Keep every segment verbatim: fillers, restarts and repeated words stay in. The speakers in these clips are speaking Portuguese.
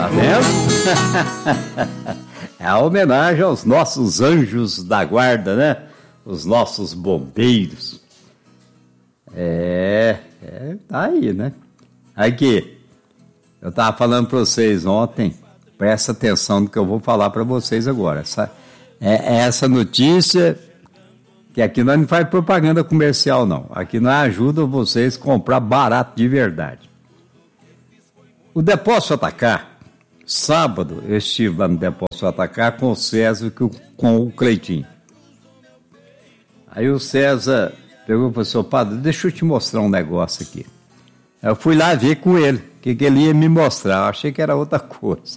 Tá vendo? É a homenagem aos nossos anjos da guarda, né? Os nossos bombeiros. É, é, tá aí, né? Aqui, eu tava falando para vocês ontem, presta atenção no que eu vou falar para vocês agora. Essa, é, é essa notícia que aqui nós não faz propaganda comercial, não. Aqui nós ajuda vocês a comprar barato de verdade. O Depósito Atacar, sábado eu estive lá no Depósito Atacar com o César e com o Cleitinho. Aí o César pegou e falou assim: padre, deixa eu te mostrar um negócio aqui. Eu fui lá ver com ele, o que, que ele ia me mostrar. Eu achei que era outra coisa.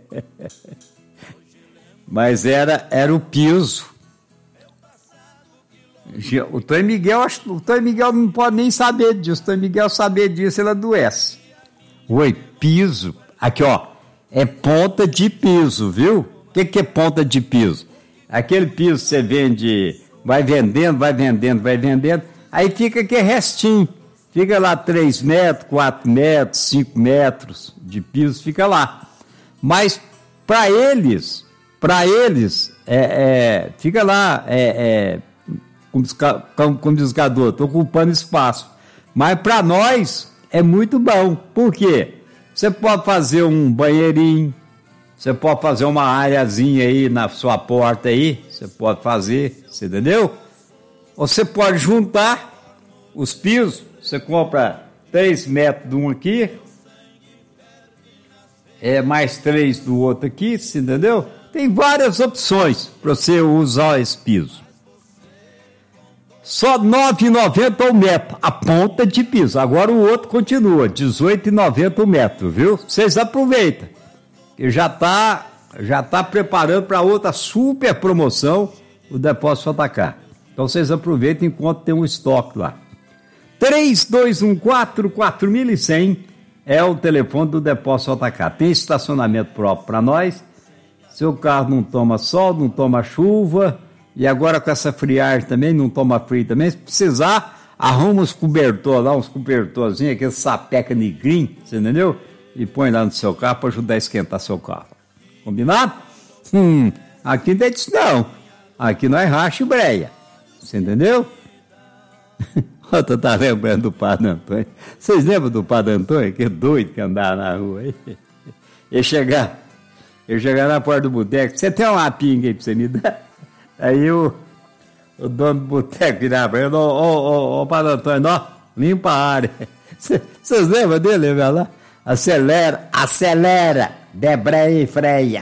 Mas era, era o piso. O Tony Miguel, o Tony Miguel não pode nem saber disso. O Tony Miguel saber disso, ele adoece. Oi, piso. Aqui, ó. É ponta de piso, viu? O que, que é ponta de piso? Aquele piso que você vende, vai vendendo, vai vendendo, vai vendendo. Aí fica aquele restinho. Fica lá três metros, quatro metros, cinco metros de piso, fica lá. Mas para eles, para eles, é, é, fica lá, é, é, como, como diz o Gador, estou ocupando espaço. Mas para nós é muito bom. Por quê? Você pode fazer um banheirinho, você pode fazer uma areazinha aí na sua porta aí, você pode fazer, você entendeu? Você pode juntar os pisos. Você compra três metros de um aqui, é mais três do outro aqui, você entendeu? Tem várias opções para você usar esse piso. Só nove reais e noventa centavos o metro, a ponta de piso. Agora o outro continua, dezoito reais e noventa centavos o metro, viu? Vocês aproveitam, que já está já tá preparando para outra super promoção, o Depósito Atacar. Então vocês aproveitem enquanto tem um estoque lá. três dois um quatro, quatro mil e cem é o telefone do Depósito Atacar. Tem estacionamento próprio para nós. Seu carro não toma sol, não toma chuva, e agora com essa friagem também, não toma frio também. Se precisar, arruma uns cobertor lá, uns cobertorzinhos, aquele sapeca negrinho, você entendeu? E põe lá no seu carro para ajudar a esquentar seu carro. Combinado? Hum, aqui não tem disso não. Aqui nós racha e breia. Você entendeu? Eu tá lembrando do Padre Antônio. Vocês lembram do Padre Antônio? Que doido que andava na rua aí. Ele chegar, ele chegar na porta do boteco, você tem uma pinga aí pra você me dar? Aí o, o dono do boteco virava pra ele: ô, ô, ô, ô, Padre Antônio, ó, limpa a área. Vocês lembram dele, velho lá? Acelera, acelera, debreia e freia.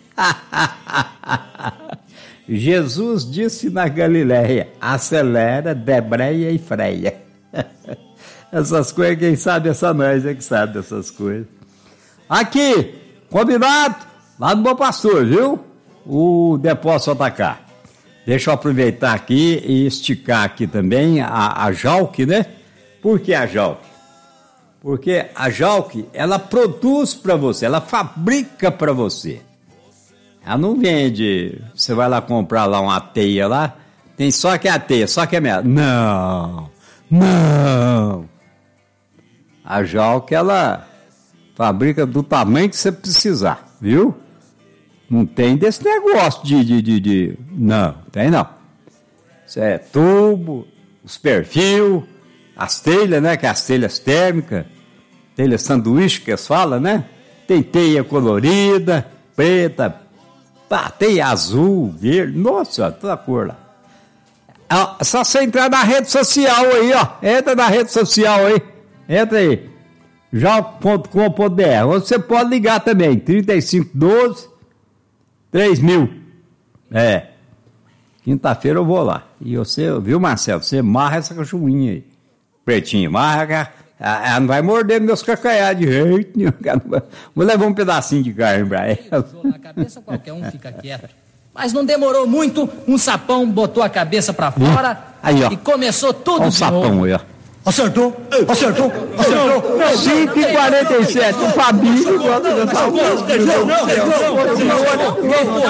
Jesus disse na Galileia: acelera, debreia e freia. Essas coisas, quem sabe essa nós é que sabe dessas coisas. Aqui, combinado? Lá no Bom Pastor, viu? O Depósito Atacar. Deixa eu aproveitar aqui e esticar aqui também a, a Jalk, né? Por que a Jalk? Porque a Jalk, ela produz para você, ela fabrica para você. Ela não vende, você vai lá comprar lá uma teia lá, tem só que a teia, só que é minha. Não, não. A Jalk, ela fabrica do tamanho que você precisar, viu? Não tem desse negócio de, de, de, de... Não, tem não. Isso é tubo, os perfil, as telhas, né? Que é as telhas térmicas, telha sanduíche que eles falam, né? Tem teia colorida, preta, pá, teia azul, verde, nossa, toda a cor lá. É só você entrar na rede social aí, ó. Entra na rede social aí. Entra aí. jalk ponto com ponto b r. Você pode ligar também. trinta e cinco, doze, três mil. É. Quinta-feira eu vou lá. E você, viu, Marcelo? Você marra essa cachorrinha aí. Pretinho, marra. Ela não vai morder meus cacanhar de jeito nenhum. Vou levar um pedacinho de carne pra ela. Na cabeça qualquer um fica quieto. Mas não demorou muito, um sapão botou a cabeça pra fora aí, ó. E começou tudo Olha o de sapão novo. aí, ó. Acertou, acertou, acertou. cinco e quarenta e sete, o Fabinho gosta dessa música. Não, não, não, não, não, não, não, não, não, não,